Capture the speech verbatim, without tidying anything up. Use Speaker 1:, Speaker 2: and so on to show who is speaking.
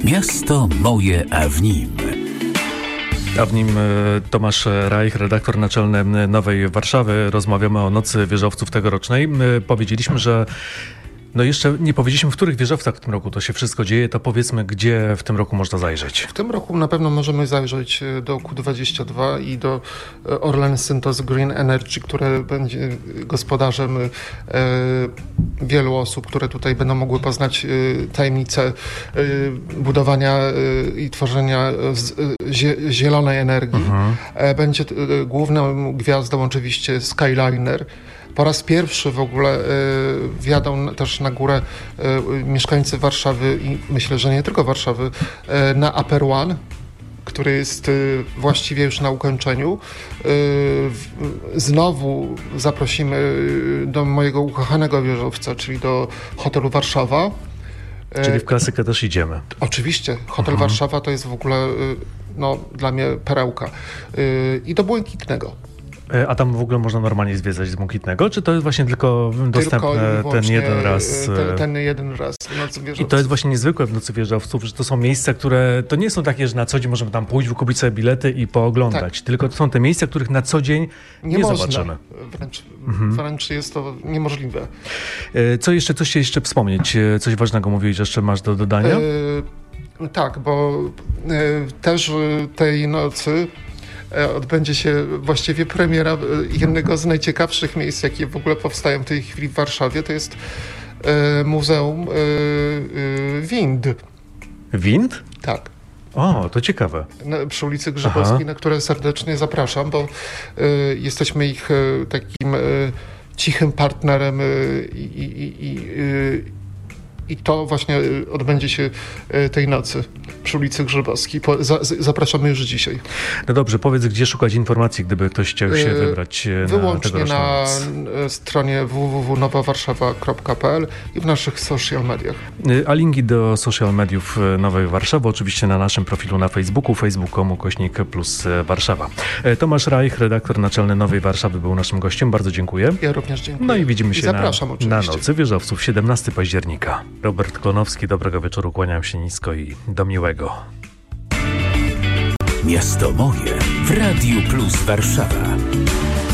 Speaker 1: Miasto moje, a w nim...
Speaker 2: A w nim Tomasz Reich, redaktor naczelny Nowej Warszawy. Rozmawiamy o Nocy Wieżowców tegorocznej. My powiedzieliśmy, że no jeszcze nie powiedzieliśmy, w których wieżowcach w tym roku to się wszystko dzieje. To powiedzmy, gdzie w tym roku można zajrzeć.
Speaker 3: W tym roku na pewno możemy zajrzeć do Q dwadzieścia dwa i do Orlen Synthos Green Energy, które będzie gospodarzem e, wielu osób, które tutaj będą mogły poznać e, tajemnicę e, budowania e, i tworzenia z, e, zie, zielonej energii. Mhm. E, będzie e, główną gwiazdą oczywiście Skyliner. Po raz pierwszy w ogóle y, wjadą też na górę y, mieszkańcy Warszawy i myślę, że nie tylko Warszawy, y, na Upper One, który jest y, właściwie już na ukończeniu. Y, y, znowu zaprosimy do mojego ukochanego wieżowca, czyli do hotelu Warszawa.
Speaker 2: Czyli w klasykę też idziemy.
Speaker 3: Oczywiście. Hotel mhm. Warszawa to jest w ogóle y, no, dla mnie perełka. Y, I do Błękitnego.
Speaker 2: A tam w ogóle można normalnie zwiedzać z Błękitnego? Czy to jest właśnie tylko dostępne tylko ten jeden raz?
Speaker 3: Ten, ten jeden raz w Nocy Wieżowców.
Speaker 2: I to jest właśnie niezwykłe w Nocy Wieżowców, że to są miejsca, które to nie są takie, że na co dzień możemy tam pójść, wykupić sobie bilety i pooglądać. Tak. Tylko to są te miejsca, których na co dzień nie, nie zobaczymy.
Speaker 3: Wręcz, mhm. wręcz jest to niemożliwe.
Speaker 2: Co jeszcze, coś się jeszcze wspomnieć? Coś ważnego mówiłeś, że jeszcze masz do dodania?
Speaker 3: E, tak, bo e, też tej nocy odbędzie się właściwie premiera jednego z najciekawszych miejsc, jakie w ogóle powstają w tej chwili w Warszawie. To jest e, Muzeum e, e, Wind.
Speaker 2: Wind?
Speaker 3: Tak.
Speaker 2: O, to ciekawe.
Speaker 3: Na, przy ulicy Grzybowskiej, Aha. na które serdecznie zapraszam, bo e, jesteśmy ich e, takim e, cichym partnerem e, i, i, i, e, I to właśnie odbędzie się tej nocy przy ulicy Grzybowskiej. Zapraszamy już dzisiaj.
Speaker 2: No dobrze, powiedz, gdzie szukać informacji, gdyby ktoś chciał się wybrać
Speaker 3: Wyłącznie
Speaker 2: na
Speaker 3: na
Speaker 2: noc.
Speaker 3: stronie w w w kropka nowa warszawa kropka p l i w naszych social mediach.
Speaker 2: A linki do social mediów Nowej Warszawy oczywiście na naszym profilu na Facebooku, facebook kropka com ukośnik plus Warszawa. Tomasz Reich, redaktor naczelny Nowej Warszawy, był naszym gościem. Bardzo dziękuję.
Speaker 3: Ja również dziękuję.
Speaker 2: No i widzimy się
Speaker 3: I zapraszam,
Speaker 2: na, na Nocy Wieżowców siedemnastego października. Robert Klonowski, dobrego wieczoru, kłaniam się nisko i do miłego.
Speaker 1: Miasto moje w Radiu Plus Warszawa.